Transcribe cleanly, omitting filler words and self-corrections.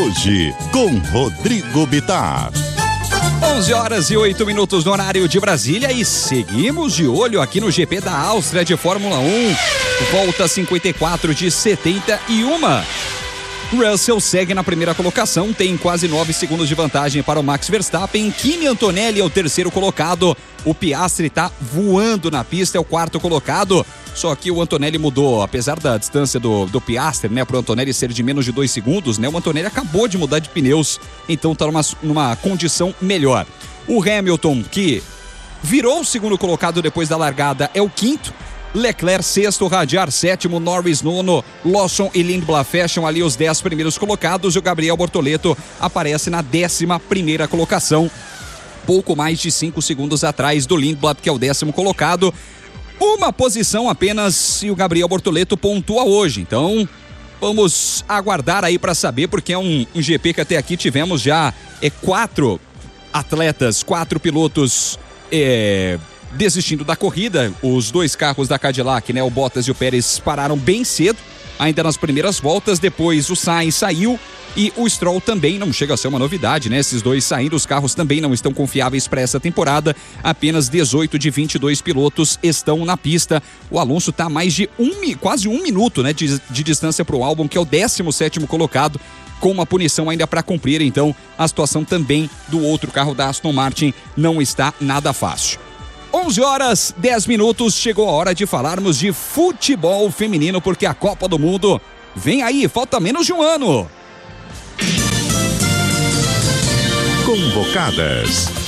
Hoje, com Rodrigo Bittar. 11h08 no horário de Brasília e seguimos de olho aqui no GP da Áustria de Fórmula 1. Volta 54 de 71. Russell segue na primeira colocação, tem quase 9 segundos de vantagem para o Max Verstappen. Kimi Antonelli é o terceiro colocado. O Piastri está voando na pista, é o quarto colocado. Só que o Antonelli mudou, apesar da distância do Piastri, né, para o Antonelli ser de menos de 2 segundos, né, o Antonelli acabou de mudar de pneus, então está numa condição melhor. O Hamilton, que virou o segundo colocado depois da largada, é o quinto. Leclerc sexto, Radiar sétimo, Norris nono, Lawson e Lindblad fecham ali os 10 primeiros colocados e o Gabriel Bortoleto aparece na 11ª colocação, pouco mais de 5 segundos atrás do Lindblad, que é o 10º colocado. Uma posição apenas e o Gabriel Bortoleto pontua hoje, então vamos aguardar aí para saber, porque é um GP que até aqui tivemos já 4 atletas, 4 pilotos desistindo da corrida. Os 2 carros da Cadillac, né, o Bottas e o Pérez, pararam bem cedo, ainda nas primeiras voltas. Depois o Sainz saiu e o Stroll também. Não chega a ser uma novidade, né? Esses dois saíram, os carros também não estão confiáveis para essa temporada. Apenas 18 de 22 pilotos estão na pista. O Alonso está a mais de quase um minuto, né, de distância para o Albon, que é o 17º colocado, com uma punição ainda para cumprir. Então a situação também do outro carro da Aston Martin não está nada fácil. 11h10, chegou a hora de falarmos de futebol feminino, porque a Copa do Mundo vem aí, falta menos de um ano. Convocadas.